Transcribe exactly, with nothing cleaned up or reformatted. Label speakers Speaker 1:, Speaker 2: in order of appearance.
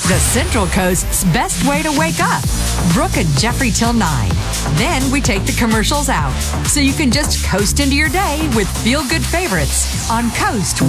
Speaker 1: the Central Coast's best way to wake up. Brooke and Jeffrey till nine. Then we take the commercials out, so you can just coast into your day with feel-good favorites on Coast